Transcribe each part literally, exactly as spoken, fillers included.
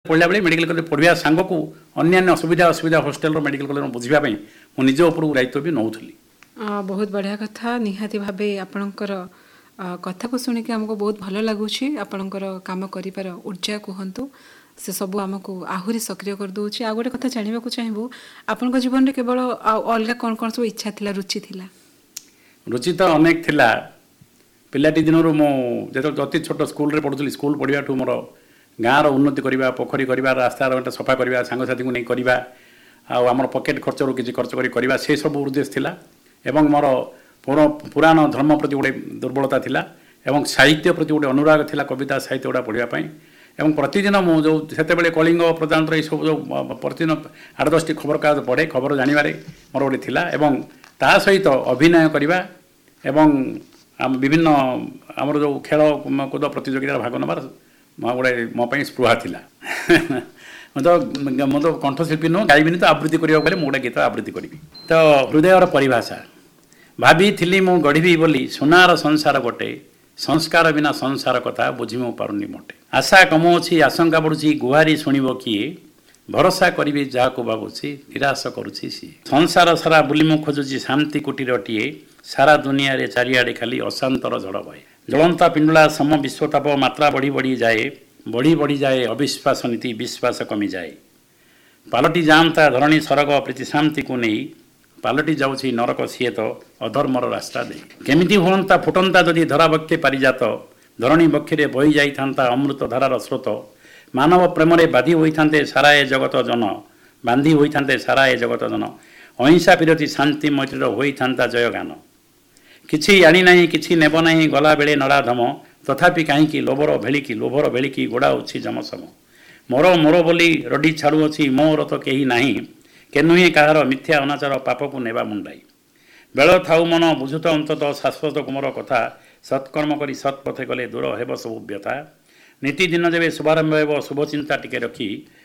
पढ़ला बेले medical college पढ़िया सांग को अन्य असुविधा असुविधा हॉस्टल मेडिकल कॉलेज बुझापी मु निज उपर दायित्व भी नौली। बहुत बढ़िया कथा निहाती भावे आपणकर कथा को शुणिक आमको बहुत भल लगुच आपणकर काम कर ऊर्जा कहतु से सब आमको आहरी सक्रिय कर दूची। आ गोटे कथा जानवा चाहबू आपण जीवन में केवल अलग कौन कौन सब इच्छा थिला रुचि थिला? रुचि तो अनेक थिला पिलाटी दिन जो जति छोट स्कूल रे पढ़ुली स्कूल पढ़िया मोर गाँव उन्नति करवा पोखरी करवा रास्ता सफा करवा सांगसाथी को नहीं करवा आम पकेट खर्च रू किसी खर्च करवा से सब उद्देश्य थिला एवं मोर पुराण धर्म प्रति गोटे दुर्बलता थिला एवं साहित्य प्रति गोटे अनुराग थिला कविता साहित्य गुड़ा पढ़ाई एवं प्रतिदिन मु जो से कलिंग प्रजातंत्र ये सब जो प्रतिदिन आठ दस टी खबर कागज पढ़े खबर जानवे मोर गोटे थिला एवं ता सहित अभिनय करवा एवं विभिन्न आमर जो खेल कूद प्रतियोगिता भाग नबार गोटे मो स्पृहा थिला तो मो तो कंठशिल्पी नुह गायबी तो आवृत्ति करने मुझे गीत आवृत्ति करी तो हृदयर परिभाषा भाभी थी मु गढ़ी बोली सुनार संसार गोटे संस्कार बिना संसार कथा बुझी मु पारुनी मोटे आशा कमाऊँगी आशंका बढ़ुची गुहारी शुणव किए भरोसा करी जहाँ भावुची निराश करुच्ची सी संसार सारा बुली मु खोजुची शांति कुटीरटीए सारा दुनिया रे चारिआडे खाली अशांतर झड़ बहे ज्वलंता पिंडुला सम विश्वताप मात्रा बढ़ी बढ़ी जाए बढ़ी बढ़ी जाए अविश्वास नीति विश्वास कमी जाए पालटी जामता धरणी सरग प्रीति शांति को नहीं पालटी जाऊँगी नरक सीए तो अधर्मर रास्ता दे केमिति हुअंता फुटंता जदि धरा बक्षे पारिजात धरणी बक्षे बही जाइथांता अमृत धारार स्रोत मानव प्रेम बाधी होइथांते सारा ए जगत जन बांधी होइथांते सारा ए जगत जन अहिंसा विरति शांति मैत्रीर होइथांता जयगान किछि आनी नाही किछि नेब नाही गला बेले नराधम तथापि कहीं लोभर भेलिकी लोभर भेलिकी गोड़ा अच्छी जमसम मोर मोर बोली रडी छाड़ू अच्छी मोर तो कहीं नाही के नुहे कहार मिथ्या अनाचार पाप को नेबा मुंडाई बेल थाउ मन बुझुत अंतत शाश्वत कुमर कथा सत्कर्म करी सत्पथे गले दूर हेब सबु व्यथा नीति दिन जेबे शुभारंभ हेब शुभ चिंता टिके रखी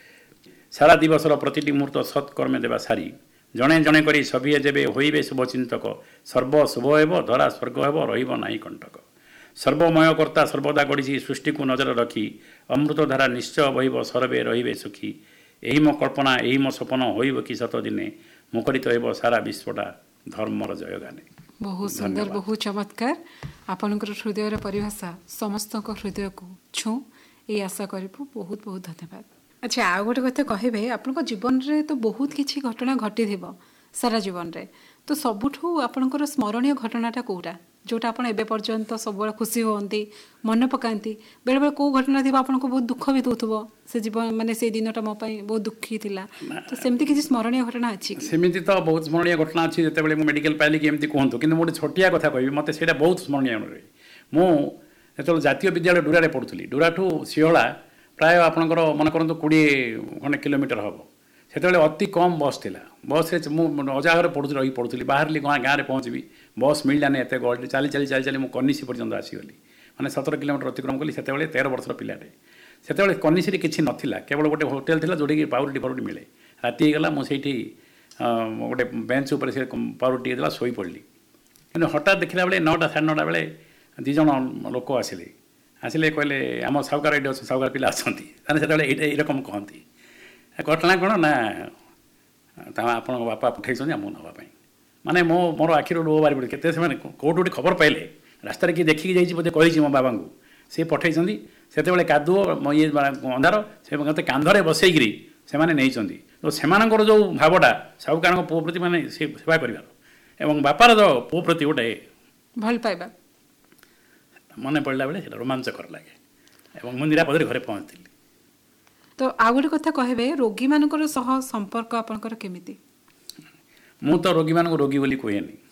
सारा दिवसर प्रतिटी मुहूर्त सत्कर्मे देवा सारी जणे जणे करी सभिए जेबे होइबे शुभचिंतक सर्व शुभ हेब धरा स्वर्ग हेब रहिब नाही कंटक सर्वमय कर्ता सर्वदा गढ़ी सृष्टि को नजर रखी अमृतधारा निश्चय बहिब सर्वे रहिबे सुखी यही मो कल्पना यही मो स्वप्न होइब कि सत दिने मुखरित हेब सारा विश्वटा धर्मर जयगाने। बहुत सुंदर बहुत चमत्कार आपनकर हृदयर परिभाषा समस्त हृदय को छू ये आशा करूँ बहुत बहुत धन्यवाद। अच्छा आ गोटे कथा कहबे आपन जीवन रे तो बहुत किछि घटना घटी थिबो सारा जीवन रे तो सबुठू आपनकर स्मरणीय घटनाटा कोटा जोटा आपन एबे पर्यंत सब खुशी होती मन पकाती बेले बेले कौ घटना थी आपको बहुत दुख भी दूथबो से जीवन माने से दिनटा मो पई बहुत दुखी थिला तो सेमती किछि स्मरणीय घटना अछि सेमिति तो बहुत स्मरणीय घटना अछि जते बेले मु मेडिकल पाइली कि एमती कहंतु किंतु मोटे छोटिया कथा कहबी मते सेटा बहुत स्मरणीय रे मु जेतल जातीय विद्यालय डुरारे पढुथली डुराठू सिहला प्राय आपनकर मन करंतु बीस खंडे किलोमीटर हबो सेतबेले अति कम बस थिला बस रे मु अजागर पढुथली रही पढुथली बाहरली गाँ गाँव में पहुँचबी बस मिललानी एत गहली चली चली चली चली कनिसी पर्यंत आसीगली मैंने सतर किलोमीटर अतिक्रम कली से तेरह वर्षर पिलाटे से कनिसी किसी नाला केवल गोटे होटेल था जोटी पाउरुटी फाउरुटी मिले राति गला मुझे गोटे बेंच उपर से पाउरुटी देला शोई पड़ली कि हठात देखला बेले नौटा साढ़े नौटा बेले दिज लोक आसिले आसिले कहले आम साहुकार ये साहुकार पिला आसती से एरकम कहती घटना कौन ना आप बापा पठे आम नापी माने मो मोर आखिर लुह बारी पड़े केते से कौट गोटे खबर पाइले रास्तार किए देखिकी जाइए बोधे कही मो बाबा को सी पठे से कादुओ ये अंधार से मत कांधरे बसईकरी से नहीं तो से जो भावटा साहुकार पुओ प्रति माने सेवा कर बापार जो पुओ प्रति गोटे भल पाइबा मन पड़ा बेले रोमांचकर लगे मुझे निरापद घरे पहुँचती। तो आ गोटे कथा कहबे रोगी मानकर सह संपर्क आपनकर केमिति? मु तो रोगी मान रोगी बोली कहेनी